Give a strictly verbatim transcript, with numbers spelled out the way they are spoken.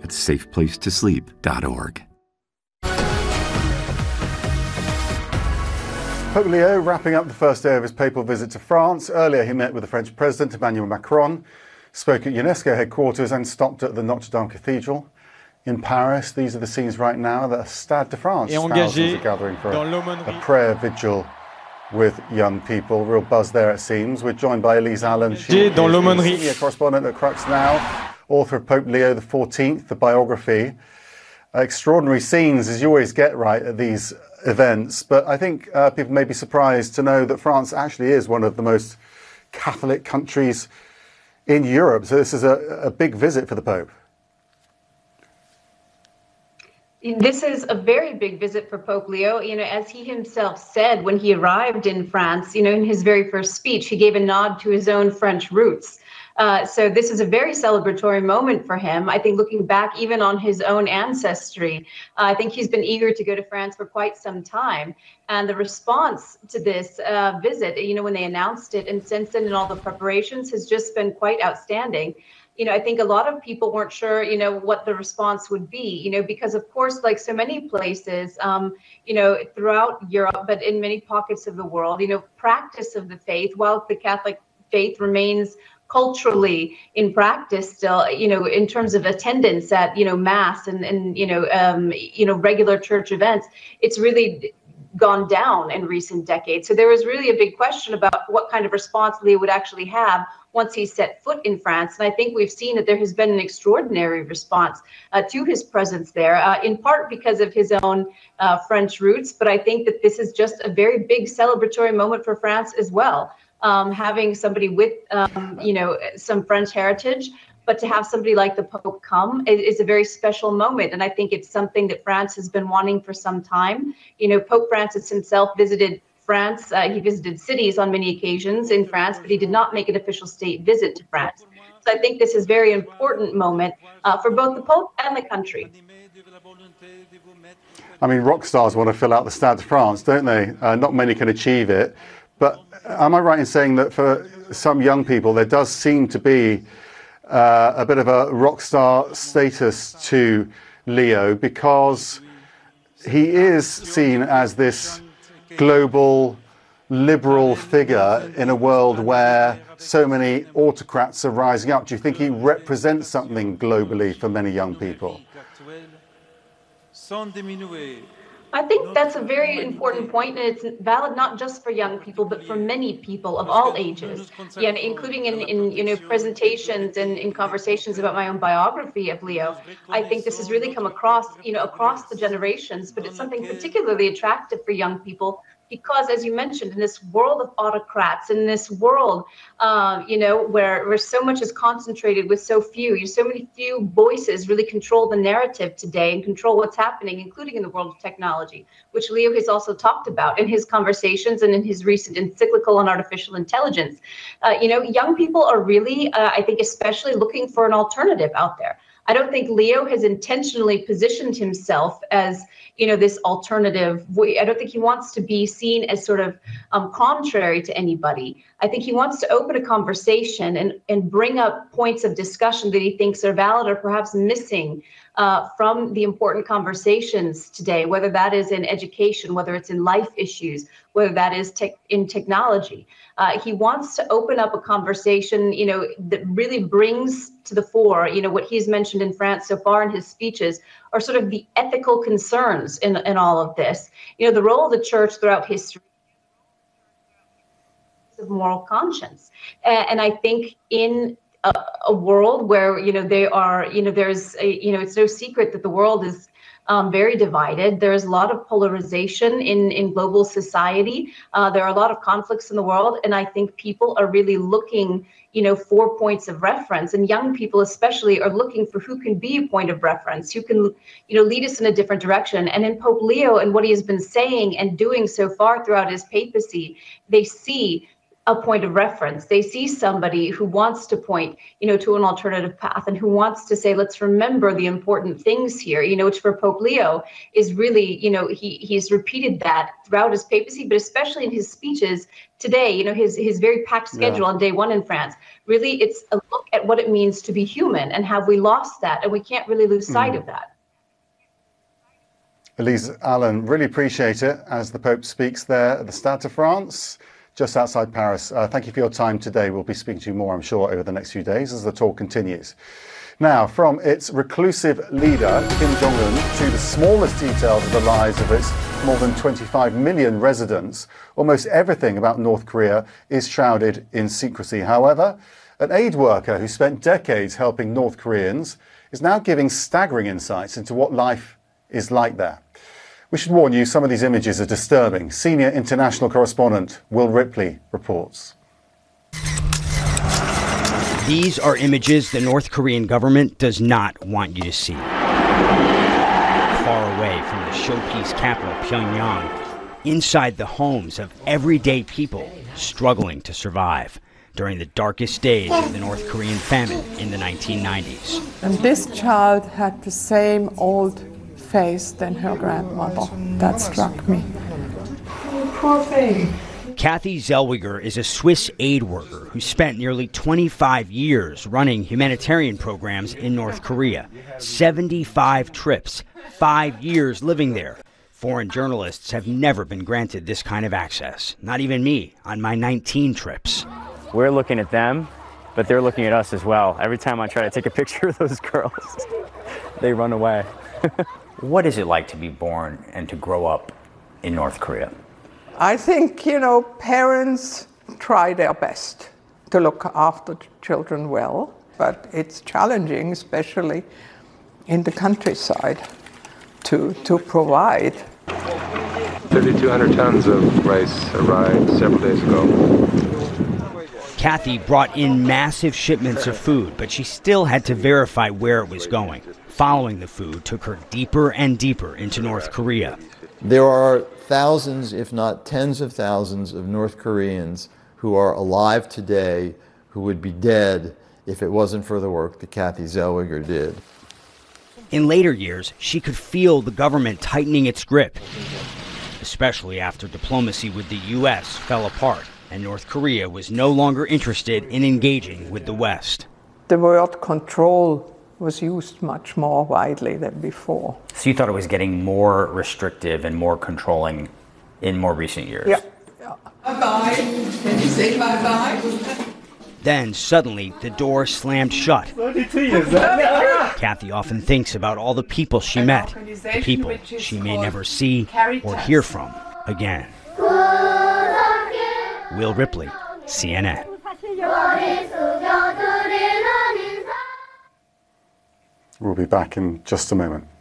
at safe place to sleep dot org. Pope Leo wrapping up the first day of his papal visit to France. Earlier he met with the French President Emmanuel Macron, spoke at UNESCO headquarters and stopped at the Notre Dame Cathedral in Paris. These are the scenes right now at the Stade de France. Thousands are gathering for a, a prayer vigil with young people. Real buzz there it seems. We're joined by Elise Allen. She is the senior correspondent at Crux Now, author of Pope Leo the fourteenth, the biography. Uh, extraordinary scenes as you always get right at these events, but I think uh, people may be surprised to know that France actually is one of the most Catholic countries in Europe. So this is a, a big visit for the Pope. This is a very big visit for Pope Leo. You know, as he himself said when he arrived in France, you know, in his very first speech, he gave a nod to his own French roots. Uh, so this is a very celebratory moment for him. I think looking back even on his own ancestry, uh, I think he's been eager to go to France for quite some time. And the response to this uh, visit, you know, when they announced it and since then and all the preparations has just been quite outstanding. You know, I think a lot of people weren't sure, you know, what the response would be, you know, because of course, like so many places, um, you know, throughout Europe, but in many pockets of the world, you know, practice of the faith, while the Catholic faith remains culturally in practice still, you know, in terms of attendance at, you know, mass and, and you know, um, you know, regular church events, it's really gone down in recent decades. So there was really a big question about what kind of response Leo would actually have once he set foot in France. And I think we've seen that there has been an extraordinary response uh, to his presence there, uh, in part because of his own uh, French roots. But I think that this is just a very big celebratory moment for France as well. Um, having somebody with, um, you know, some French heritage, but to have somebody like the Pope come is, is a very special moment. And I think it's something that France has been wanting for some time. You know, Pope Francis himself visited France. Uh, he visited cities on many occasions in France, but he did not make an official state visit to France. So I think this is a very important moment uh, for both the Pope and the country. I mean, rock stars want to fill out the Stade de France, don't they? Uh, not many can achieve it. But am I right in saying that for some young people, there does seem to be uh, a bit of a rock star status to Leo because he is seen as this global liberal figure in a world where so many autocrats are rising up? Do you think he represents something globally for many young people? I think that's a very important point, and it's valid not just for young people, but for many people of all ages, yeah, including in, in you know presentations and in conversations about my own biography of Leo. I think this has really come across, you know, across the generations, but it's something particularly attractive for young people. Because, as you mentioned, in this world of autocrats, in this world, uh, you know, where, where so much is concentrated with so few, you so many few voices really control the narrative today and control what's happening, including in the world of technology, which Leo has also talked about in his conversations and in his recent encyclical on artificial intelligence. Uh, you know, young people are really, uh, I think, especially looking for an alternative out there. I don't think Leo has intentionally positioned himself as, you know, this alternative. I don't think he wants to be seen as sort of um, contrary to anybody. I think he wants to open a conversation and, and bring up points of discussion that he thinks are valid or perhaps missing uh, from the important conversations today, whether that is in education, whether it's in life issues, whether that is te- in technology. Uh, he wants to open up a conversation, you know, that really brings to the fore, you know, what he's mentioned in France so far in his speeches are sort of the ethical concerns in, in all of this. You know, the role of the church throughout history of moral conscience. And, and I think in a, a world where, you know, they are, you know, there's, a, you know, it's no secret that the world is Um, very divided. There's a lot of polarization in, in global society. Uh, there are a lot of conflicts in the world. And I think people are really looking, you know, for points of reference. And young people especially are looking for who can be a point of reference, who can, you know, lead us in a different direction. And in Pope Leo and what he has been saying and doing so far throughout his papacy, they see a point of reference. They see somebody who wants to point, you know, to an alternative path and who wants to say, let's remember the important things here, you know, which for Pope Leo is really, you know, he he's repeated that throughout his papacy, but especially in his speeches today, you know, his his very packed schedule yeah. on day one in France. Really, it's a look at what it means to be human and have we lost that? And we can't really lose sight mm. of that. Elise Allen, really appreciate it as the Pope speaks there at the Stade de France, just outside Paris. Uh, thank you for your time today. We'll be speaking to you more, I'm sure, over the next few days as the tour continues. Now, from its reclusive leader, Kim Jong-un, to the smallest details of the lives of its more than twenty-five million residents, almost everything about North Korea is shrouded in secrecy. However, an aid worker who spent decades helping North Koreans is now giving staggering insights into what life is like there. We should warn you, some of these images are disturbing. Senior international correspondent Will Ripley reports. These are images the North Korean government does not want you to see. Far away from the showpiece capital, Pyongyang, inside the homes of everyday people struggling to survive during the darkest days of the North Korean famine in the nineteen nineties. And this child had the same old face than her grandmother. That struck me. Oh, poor thing. Kathy Zellweger is a Swiss aid worker who spent nearly twenty-five years running humanitarian programs in North Korea. seventy-five trips, five years living there. Foreign journalists have never been granted this kind of access. Not even me on my nineteen trips. We're looking at them, but they're looking at us as well. Every time I try to take a picture of those girls, they run away. What is it like to be born and to grow up in North Korea? I think, you know, parents try their best to look after children well, but it's challenging, especially in the countryside, to, to provide. thirty-two hundred tons of rice arrived several days ago. Kathy brought in massive shipments of food, but she still had to verify where it was going. Following the food took her deeper and deeper into North Korea. There are thousands, if not tens of thousands, of North Koreans who are alive today who would be dead if it wasn't for the work that Kathy Zellweger did. In later years, she could feel the government tightening its grip, especially after diplomacy with the U S fell apart and North Korea was no longer interested in engaging with the West. The word control was used much more widely than before. So you thought it was getting more restrictive and more controlling in more recent years? Yeah. yeah. Bye-bye. Can you say bye-bye? Then suddenly the door slammed shut. Kathy often thinks about all the people she met, people she may never see or hear from again. Will Ripley, C N N. We'll be back in just a moment.